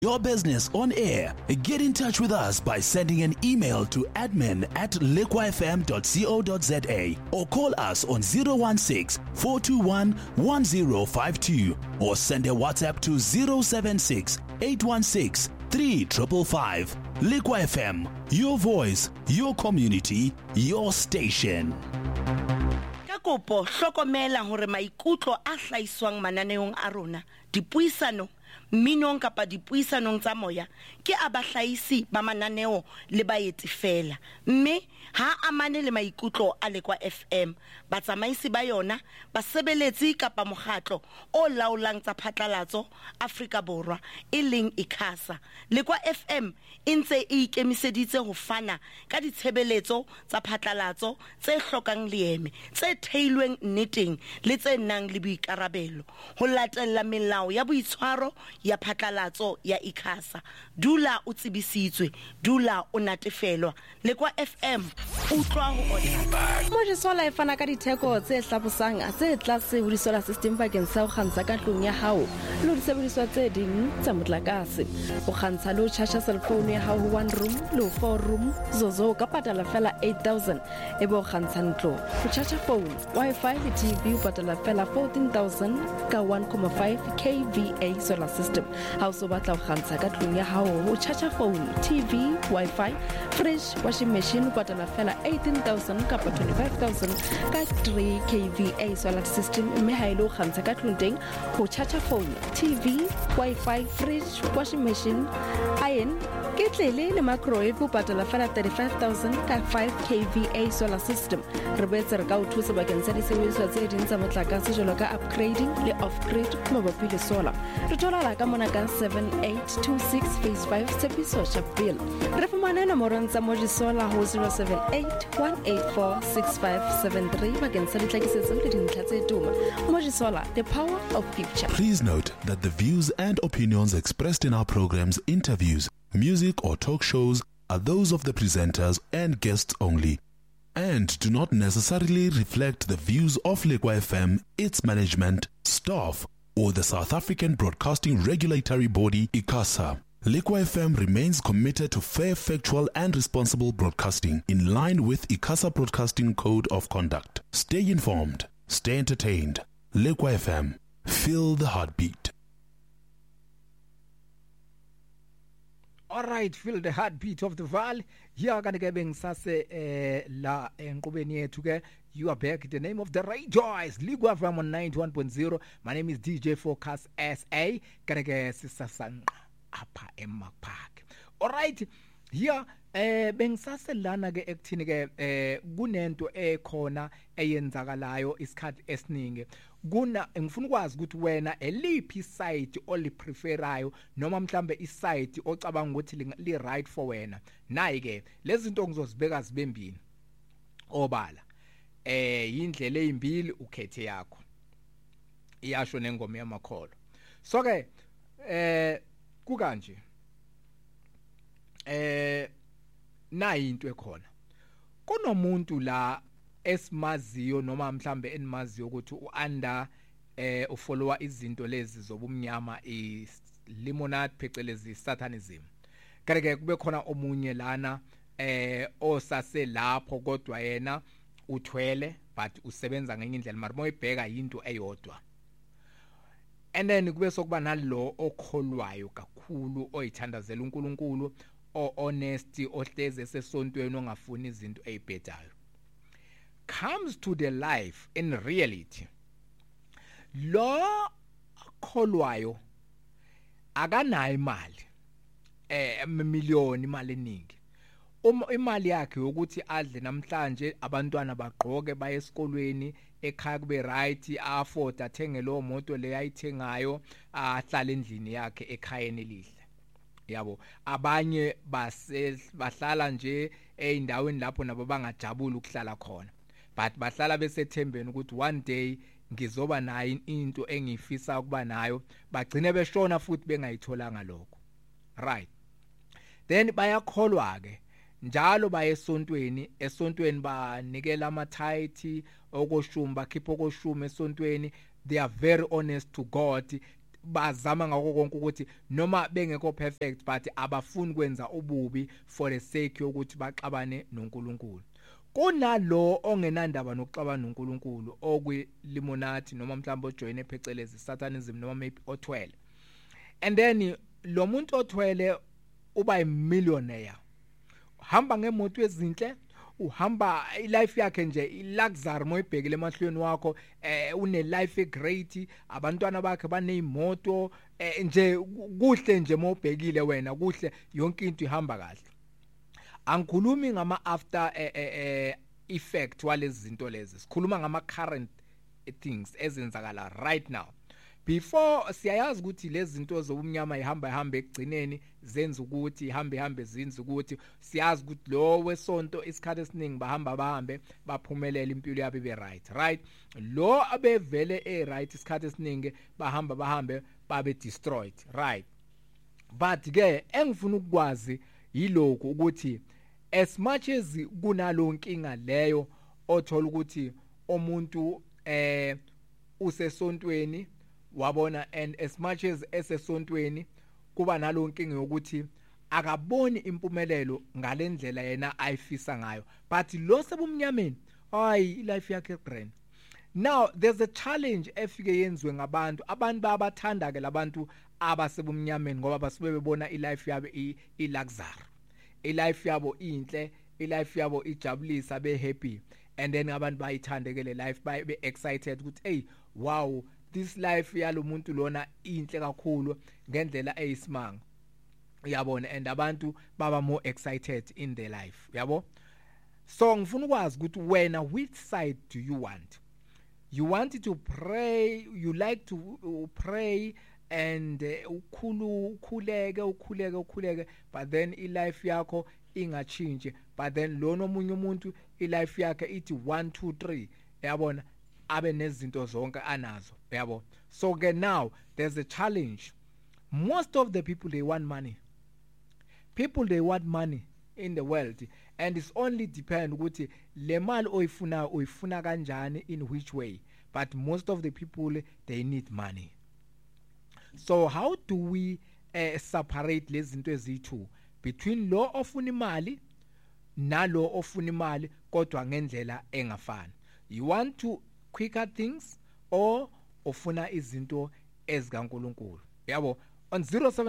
your business on air. Get in touch with us by sending an email to admin@liquafm.co.za or call us on 016-421-1052 or send a WhatsApp to 076-816-3555. Liqua FM, your voice, your community, your station. Kopo hlokomela hore maikutlo a hlaiswang mananeong a rona dipuisano minong kapa dipuisanong tsa moya ke abahlaisi ba mananeo le baeti fela mme ha amane le maikutlo a Liqua FM batsamaisi ba yona basebeletsi kapa mokgatlo o laolang tsa phatlalatso Afrika Borwa e leng ICASA. Liqua FM intse e ikemiseditse ho fana ka ditshebeletso tsa phatlalatso tse hlokang leeme tse theilweng nneteng le tse nang le boikarabelo ho latella melao ya boitshwaro ya phatlalatso ya ICASA. Dula o tsebisitswe, dula o natefelwa. Liqua FM utlwa ho ona. Mojisola e fana ka ditheko tse hlabosang tse tlase ho disolar system bakeng sa ho kgantsha ka tlung ya hao le disebediswa tse ding tsa motlakase. Ho kgantsha le ho charge cell phone ya hao 1 room le 4 room zozo ka patala fela 8000 e bo kgantsha ntlo. Ho charge phone, Wi-Fi le TV patala fela 14000 ka 1.5 kVA solar system. Ha o so batla ho kgantsha ka tlung ya hao ho charge phone, TV, Wi-Fi, fridge, washing machine patala fela 18000 ka 25000 ka 3 kVA solar system. Mme ha ile ho kgantsha ka tlung teng ho charge phone, TV, Wi-Fi, fridge, washing machine, iron, ketlele le microwave patala fela 35000 ka 5 kVA solar system. Re boetse re ka o thusa bakeng sa disebediswa tse ding tsa motlakase jwalo ka upgrading le off-grid mabapi le solar. Re thola ka mona ka 7826 phase 5 Sepiso Chapel. Re fumana nomorong tsa Mojisola ho 078-184-6573 bakeng sa ditlhakisetso le dintlha tse tuma. Mojisola, the power of picture. Please note that the views and opinions expressed in our programs, interviews, music or talk shows are those of the presenters and guests only, and do not necessarily reflect the views of Liqua FM, its management, staff, or the South African Broadcasting Regulatory Body, ICASA. Liqua FM remains committed to fair, factual, and responsible broadcasting in line with ICASA Broadcasting Code of Conduct. Stay informed, stay entertained. Liqua FM, feel the heartbeat. All right, feel the heartbeat of the valley. Here can get sase la enkubeni yethu ke. You are back. The name of the radio is Liqua FM on 91.0. My name is DJ Focus SA. Kana ke sisasanga apha eMark. All right. Here bengisase lana ke ekuthini ke kunento ekhona eyenzakalayo isikhathi esiningi. Kuna ngifuna ukwazi ukuthi wena eliphi site olipreferayo noma mhlambe isite ocabanga ukuthi li right for wena. Nayi ke lezi zinto ngizozibeka zibembini. Obala indlela ezimbili ukhethe yakho. Iyasho nengoma yamakholo. So ke kukanje nayi into ekhona. Kunomuntu la esimaziyo noma mhlambe enimaziyo ukuthi uanda ufollowa izinto lezi zobumnyama limonade phecelezi satanism. Kanti kube khona omunye lana osase lapho kodwa yena uthwele but usebenza ngenye indlela mara moyibheka into eyodwa. And then kube sokuba nalo okholwayo kakhulu oyithandazela uNkulunkulu o honesty ohleze sesontweni ongafuni izinto ezibhedayo. Comes to the life in reality. Lo kholwayo akanayo imali miliyoni imali eningi. Imali yakhe ukuthi adle namhlanje abantwana bagqoke baye esikolweni ekhaya kube right afford athenge lo moto le ayithengayo ahlala endlini yakhe ekhayeni elihle. Yabo abanye bahlala nje eindaweni lapho nabo bangajabula ukuhlala khona but bahlala besethembeni ukuthi one day ngizoba nayo into engifisa ukuba nayo bagcine beshona futhi bengayitholanga lokho. Right. Then bayakholwa ke njalo baye esontweni banikela amathayithi okoshumi bakhipha okoshumi esontweni. They are very honest to God. bazama ngako konke ukuthi noma bengekho perfect but abafuni kwenza ububi for the sake yokuthi baxabane noNkulunkulu. Kunalo ongenandaba nokuxabana noNkulunkulu okuyilimonati noma mhlawumbe ojoyine phecelezi satanism noma maybe othwele. And then lo muntu othwele uba imillionaire. Hamba ngemoto ezinhle, uhamba ilife yakhe nje iluxury moyibhekile emahlweni wakho, une life great, abantwana bakhe banezimoto, nje kuhle nje mobhekile wena, kuhle yonke into ihamba kahle. Angikhulumi ngama after effect walezi zinto lezi. Sikhuluma ngama current things ezenzakala right now. Before siyayazi ukuthi lezi zinto zobumnyama ihamba ekugcineni zenza ukuthi ihambe zinza ukuthi siyazi ukuthi lo wesonto isikhathi esiningi bahambe baphumelela impilo yabo ibe right. Lo abevele right isikhathi esiningi bahambe babe destroyed, right. But ke engifuna ukwazi yiloko ukuthi as much as kunalo nkinga leyo othola ukuthi omuntu usesontweni wabona, and as much as esesontweni kuba nalo nkinga yokuthi akaboni impumelelo ngalendlela yena ayifisa ngayo, but lo sebumnyameni hayi life yakhe grand. Now there's a challenge efike yenziwe ngabantu bayabathanda ke labantu abasebumnyameni ngoba basuke bebona ilife yabo iluxury, ilife yabo inhle, ilife yabo ijabulisa, be happy, and then abantu bayithande le life, be excited ukuthi hey wow, this life yalomuntu lona inhle kakhulu ngendlela eyisimanga, uyabona, and abantu baba more excited in their life, uyabo. So ngifuna ukwazi ukuthi wena which side do you want? You want to pray, you like to pray and ukhuleke, but then ilife yakho ingachange, but then lo nomunye umuntu ilife yakhe ithi 1 2 3, uyabona, abe nezinto zonke anazo, uyabo. So ke now there's a challenge. Most of the people, they want money. People, they want money in the world, and it's only depend ukuthi le mali oyifuna kanjani, in which way, but most of the people, they need money. So how do we separate lezi zinto eziyi-2 between lo ofuna imali nalo ofuna imali kodwa ngendlela engafani? You want to quicker things or ofuna izinto ezikaNkulunkulu, yabo. On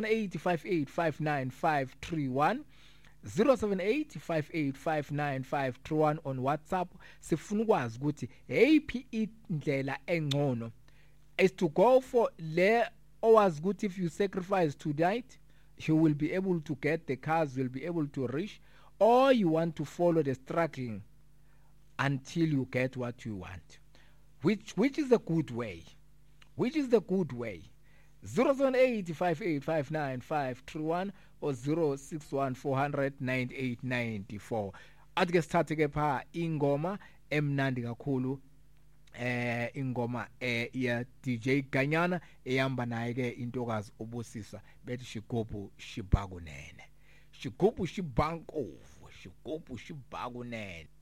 0785859531 0785859531 on WhatsApp sifuna ukwazi ukuthi eyiphi indlela engcono is to go for le owazi ukuthi if you sacrifice tonight you will be able to get the cars, will be able to reach, or you want to follow the struggling until you get what you want. Which is the good way? Which is the good way? 0785859531 or 0614009894. Athi ke sithathe ke pha ingoma emnandi kakhulu, ingoma ya DJ Ganyana ehamba naye ke intokazi ubusisa bethi shigubhu shibakunene, shigubhu shibankovu, shigubhu shibakunene.